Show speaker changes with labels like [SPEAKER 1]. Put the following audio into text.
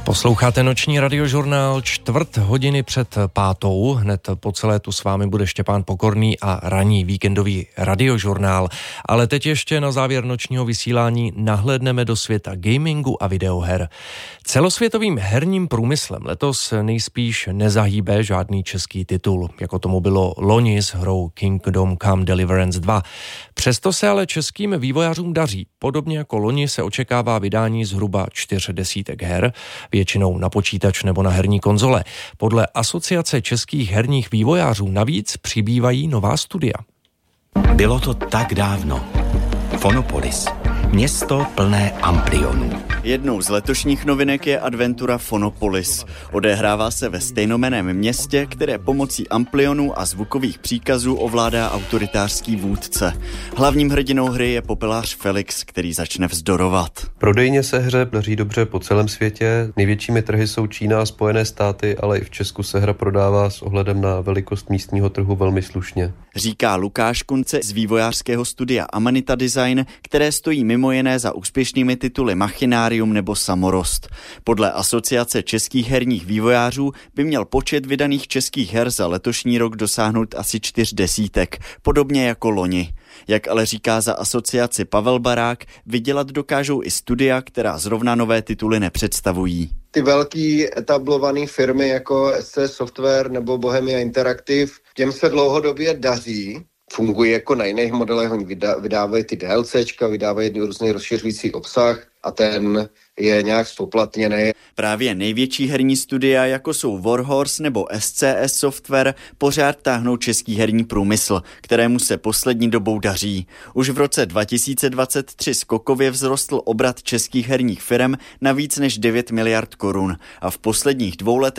[SPEAKER 1] Posloucháte noční radiožurnál 1/4 před 5. Hned po celé tu s vámi bude Štěpán Pokorný a ranní víkendový radiožurnál. Ale teď ještě na závěr nočního vysílání nahlédneme do světa gamingu a videoher. Celosvětovým herním průmyslem letos nejspíš nezahýbe žádný český titul, jako tomu bylo loni s hrou Kingdom Come Deliverance 2. Přesto se ale českým vývojářům daří. Podobně jako loni se očekává vydání zhruba 40 her, většinou na počítač nebo na herní konzole. Podle Asociace českých herních vývojářů navíc přibývají nová studia.
[SPEAKER 2] Bylo to tak dávno. Fonopolis. Město plné Amplionů.
[SPEAKER 3] Jednou z letošních novinek je adventura Fonopolis. Odehrává se ve stejnojmenném městě, které pomocí Amplionů a zvukových příkazů ovládá autoritářský vůdce. Hlavním hrdinou hry je popelář Felix, který začne vzdorovat.
[SPEAKER 4] Prodejně se hře daří dobře po celém světě. Největšími trhy jsou Čína a Spojené státy, ale i v Česku se hra prodává s ohledem na velikost místního trhu velmi slušně.
[SPEAKER 3] Říká Lukáš Kunce z vývojářského studia Amanita Design, které stojí mimo jiné za úspěšnými tituly Machinarium nebo Samorost. Podle Asociace českých herních vývojářů by měl počet vydaných českých her za letošní rok dosáhnout asi 40, podobně jako loni. Jak ale říká za asociaci Pavel Barák, vydělat dokážou i studia, která zrovna nové tituly nepředstavují.
[SPEAKER 5] Ty velký etablované firmy jako SC Software nebo Bohemia Interactive, těm se dlouhodobě daří, fungují jako na jiných modelech, oni vydávají ty DLCčka, vydávají různý rozšiřující obsah a ten je nějak zpoplatněný.
[SPEAKER 3] Právě největší herní studia, jako jsou Warhorse nebo SCS Software, pořád táhnou český herní průmysl, kterému se poslední dobou daří. Už v roce 2023 skokově vzrostl obrat českých herních firem na víc než 9 miliard korun a v posledních 2 letech